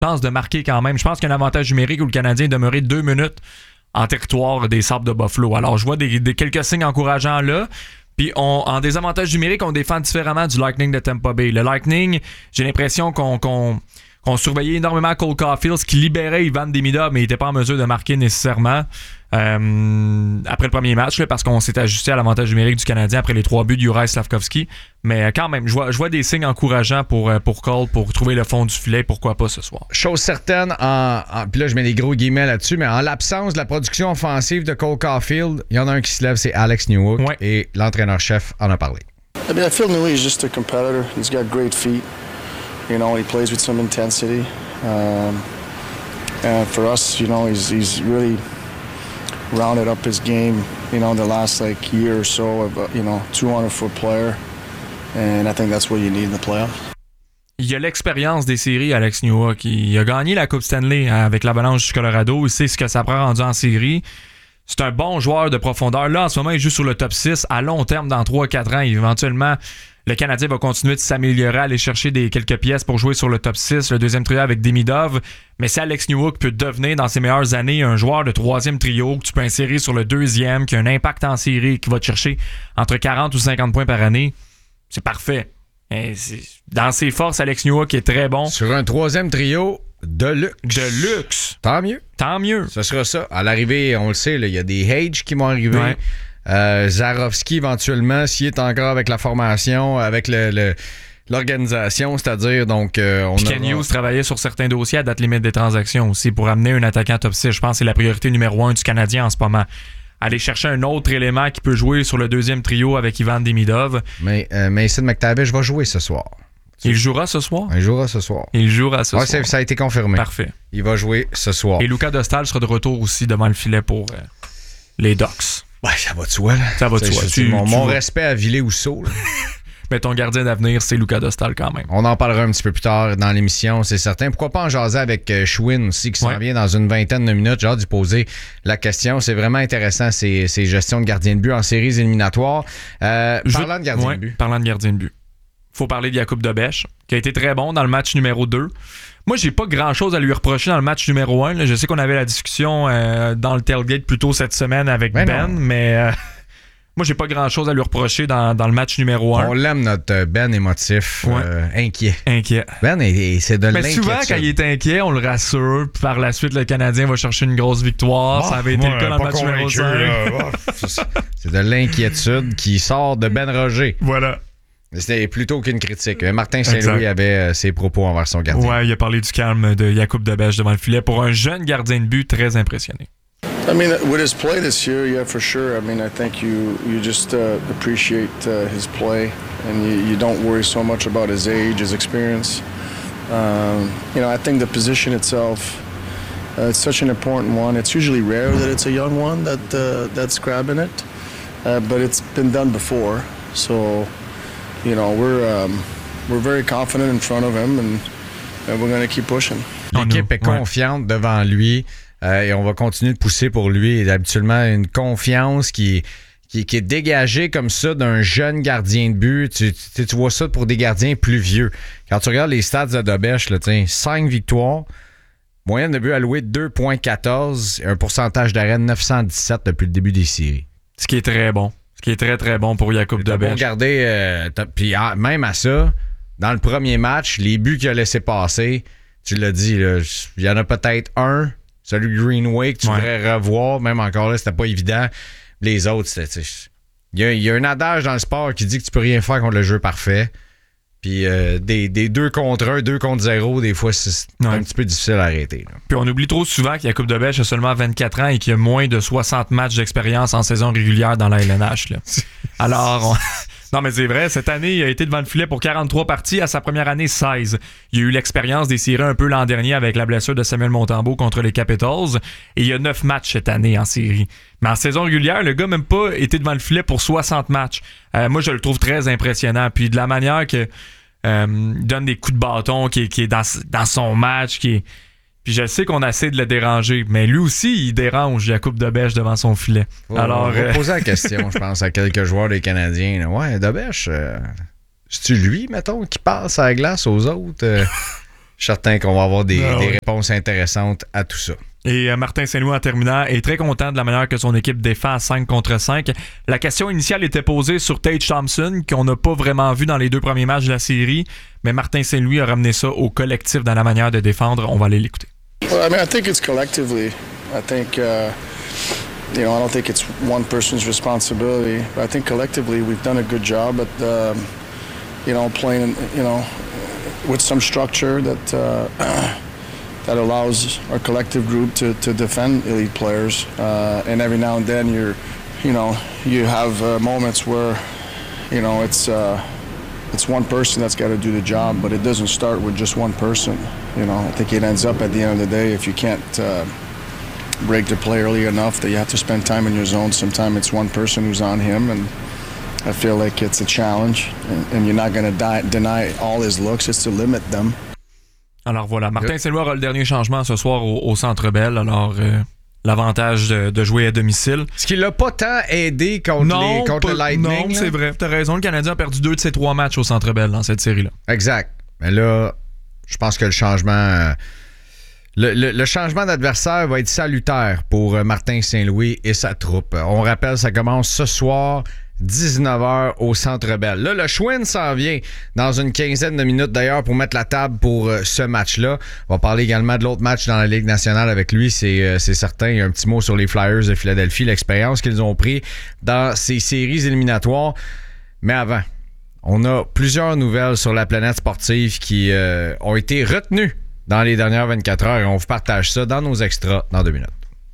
pense, de marquer quand même. Je pense qu'il y a un avantage numérique où le Canadien est demeuré 2 minutes en territoire des Sables de Buffalo. Alors, je vois quelques signes encourageants là. Puis, en désavantage numérique, on défend différemment du Lightning de Tampa Bay. Le Lightning, j'ai l'impression qu'on surveillait énormément Cole Caulfield, ce qui libérait Ivan Demidov, mais il n'était pas en mesure de marquer nécessairement après le premier match, là, parce qu'on s'est ajusté à l'avantage numérique du Canadien après les 3 buts de Juraj Slafkovský. Mais quand même, je vois des signes encourageants pour Cole, pour trouver le fond du filet, pourquoi pas ce soir. Chose certaine, puis là je mets des gros guillemets là-dessus, mais en l'absence de la production offensive de Cole Caulfield, il y en a un qui se lève, c'est Alex Newhook, et l'entraîneur-chef en a parlé. I mean, I feel Newhook is just a competitor. He's got great feet. You know, he plays with some intensity. And for us, you know, he's really rounded up his game, you know, in the last year or so of, 200-foot player. And I think that's what you need in the playoffs. Il a l'expérience des séries, Alex Newhook. Il a gagné la Coupe Stanley avec l'Avalanche du Colorado. Il sait ce que ça prend rendu en série. C'est un bon joueur de profondeur. Là, en ce moment, il joue sur le top 6. À long terme, dans 3-4 ans, éventuellement, le Canadien va continuer de s'améliorer, aller chercher quelques pièces pour jouer sur le top 6, le deuxième trio avec Demidov. Mais si Alex Newhook peut devenir, dans ses meilleures années, un joueur de troisième trio que tu peux insérer sur le deuxième, qui a un impact en série, qui va te chercher entre 40 ou 50 points par année, c'est parfait. Dans ses forces, Alex Newhook est très bon. Sur un troisième trio de luxe. De luxe. Tant mieux. Tant mieux. Ce sera ça. À l'arrivée, on le sait, il y a des Hage qui vont arriver. Ouais. Zarovski, éventuellement, s'il est encore avec la formation, avec l'organisation, c'est-à-dire, donc... Ken Hughes travaillait sur certains dossiers à date limite des transactions aussi pour amener un attaquant top 6. Je pense que c'est la priorité numéro 1 du Canadien en ce moment. Aller chercher un autre élément qui peut jouer sur le deuxième trio avec Ivan Demidov. Mais Mason McTavish va jouer ce soir. Il jouera ce soir? Il jouera ce soir. Il jouera ce soir. Ça a été confirmé. Parfait. Il va jouer ce soir. Et Luca Dostal sera de retour aussi devant le filet pour les Ducks. Ouais, ça va de soi, là. Ça va de soi. Mon respect à Ville-Housseau, là. Mais ton gardien d'avenir, c'est Luca Dostal quand même. On en parlera un petit peu plus tard dans l'émission, c'est certain. Pourquoi pas en jaser avec Schwinn aussi, qui s'en vient dans une vingtaine de minutes. J'ai hâte d'y poser la question. C'est vraiment intéressant, ces gestions de gardien de but en séries éliminatoires. Parlant de gardien de but. Parlant de gardien de but. Faut parler de Jakub Dobeš, qui a été très bon dans le match numéro 2. Moi, j'ai pas grand-chose à lui reprocher dans le match numéro 1. Là. Je sais qu'on avait la discussion dans le tailgate plus tôt cette semaine avec mais moi, j'ai pas grand-chose à lui reprocher dans le match numéro 1. On l'aime, notre Ben émotif, inquiet. Ben, c'est de l'inquiétude. Mais souvent, quand il est inquiet, on le rassure. Puis par la suite, le Canadien va chercher une grosse victoire. Ça avait été le cas dans le match numéro 5. C'est de l'inquiétude qui sort de Ben Roger. Voilà. C'était plutôt qu'une critique. Martin Saint-Louis avait ses propos envers son gardien. Ouais, il a parlé du calme de Jakub Dobeš devant le filet pour un jeune gardien de but très impressionné. I mean, with his play this year, yeah, for sure. I mean, I think you just appreciate his play, and you don't worry so much about his age, his experience. I think the position itself, it's such an important one. It's usually rare that it's a young one that's grabbing it, but it's been done before. So, we're very confident in front of him, and we're going to keep pushing. L'équipe est confiante devant lui. Et on va continuer de pousser pour lui. Il a habituellement une confiance qui est dégagée comme ça d'un jeune gardien de but. Tu vois ça pour des gardiens plus vieux. Quand tu regardes les stats de Dobeš, 5 victoires, moyenne de but allouée 2,14 et un pourcentage d'arrêt de 917 depuis le début des séries. Ce qui est très bon. Ce qui est très, très bon pour Jakub Dobeš. Regardez, puis même à ça, dans le premier match, les buts qu'il a laissé passer, tu l'as dit, il y en a peut-être un. Celui de Greenway que tu voudrais revoir, même encore là, c'était pas évident. Les autres, c'était... Il y a un adage dans le sport qui dit que tu peux rien faire contre le jeu parfait. Puis des 2 contre 1, 2 contre 0, des fois, c'est un petit peu difficile à arrêter. Là. Puis on oublie trop souvent que Jakub Dobeš a seulement 24 ans et qu'il a moins de 60 matchs d'expérience en saison régulière dans la LNH. Là. Alors... Non, mais c'est vrai, cette année, il a été devant le filet pour 43 parties. À sa première année, 16. Il a eu l'expérience des séries un peu l'an dernier avec la blessure de Samuel Montembeault contre les Capitals. Et il y a 9 matchs cette année en série. Mais en saison régulière, le gars n'a même pas été devant le filet pour 60 matchs. Moi, je le trouve très impressionnant. Puis de la manière que donne des coups de bâton, qui est dans son match, Puis je sais qu'on essaie de le déranger, mais lui aussi, il dérange Jakub Dobeš devant son filet. Alors, on va poser la question, je pense, à quelques joueurs des Canadiens. Ouais, Dobeš, c'est-tu lui, mettons, qui passe à la glace aux autres? Je suis certain qu'on va avoir des réponses intéressantes à tout ça. Et Martin Saint-Louis, en terminant, est très content de la manière que son équipe défend à 5 contre 5. La question initiale était posée sur Tage Thompson, qu'on n'a pas vraiment vu dans les 2 premiers matchs de la série, mais Martin Saint-Louis a ramené ça au collectif dans la manière de défendre. On va aller l'écouter. Well, I mean, I think it's collectively. I think, I don't think it's one person's responsibility, but I think collectively we've done a good job at, playing, with some structure that that allows our collective group to defend elite players. And every now and then you have moments where, it's one person that's got to do the job, but it doesn't start with just one person. I think it ends up at the end of the day, if you can't break the play early enough that you have to spend time in your zone, sometimes it's one person who's on him, and I feel like it's a challenge, and you're not going to deny all his looks, it's to limit them. Alors voilà, Martin Saint-Louis aura le dernier changement ce soir au Centre Bell. Alors, l'avantage de jouer à domicile. Ce qui l'a pas tant aidé contre le Lightning. Non, c'est vrai. T'as raison, le Canadien a perdu 2 de ses 3 matchs au Centre Bell dans cette série-là. Exact. Mais là, je pense que le changement... Le changement d'adversaire va être salutaire pour Martin Saint-Louis et sa troupe. On rappelle, ça commence ce soir, 19h au Centre Bell. Là, le Schwinn s'en vient dans une quinzaine de minutes d'ailleurs pour mettre la table pour ce match-là. On va parler également de l'autre match dans la Ligue nationale avec lui, c'est certain. Il y a un petit mot sur les Flyers de Philadelphie, l'expérience qu'ils ont pris dans ces séries éliminatoires. Mais avant, on a plusieurs nouvelles sur la planète sportive qui ont été retenues dans les dernières 24 heures et on vous partage ça dans nos extras dans 2 minutes.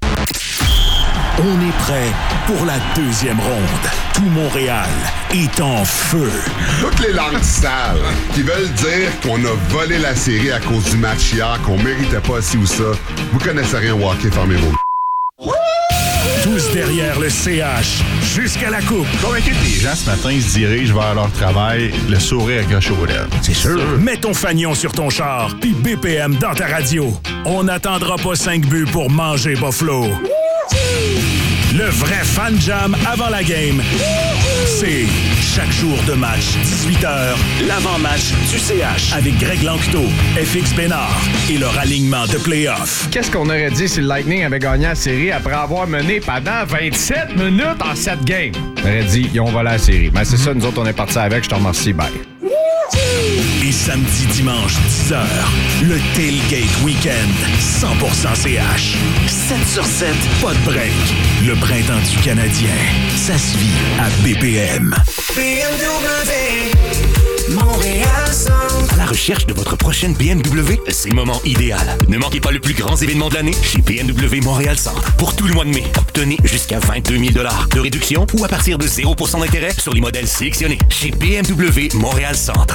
On est prêt pour la deuxième ronde. Tout Montréal est en feu. Toutes les langues sales qui veulent dire qu'on a volé la série à cause du match hier, qu'on méritait pas ci ou ça, vous connaissez rien au hockey, fermez vos... Tous derrière le CH, jusqu'à la coupe. Convaincu que les gens ce matin ils se dirigent vers leur travail, le sourire accroché aux lèvres. C'est sûr. Mets ton fanion sur ton char, puis BPM dans ta radio. On n'attendra pas 5 buts pour manger Buffalo. Le vrai fan jam avant la game, c'est chaque jour de match, 18h, l'avant-match du CH avec Greg Lanctot, FX Bénard et leur alignement de play-off. Qu'est-ce qu'on aurait dit si le Lightning avait gagné la série après avoir mené pendant 27 minutes en 7 games? On aurait dit, ils ont volé la série. Mais c'est ça, nous autres, on est partis avec. Je te remercie, bye. Et samedi, dimanche, 10h, le Tailgate Weekend, 100% CH. 7 sur 7, pas de break. Le printemps du Canadien, ça se vit à BPM. BMW, Montréal Centre. À la recherche de votre prochaine BMW? C'est le moment idéal. Ne manquez pas le plus grand événement de l'année chez BMW Montréal Centre. Pour tout le mois de mai, obtenez jusqu'à 22 000 $ de réduction ou à partir de 0% d'intérêt sur les modèles sélectionnés chez BMW Montréal Centre.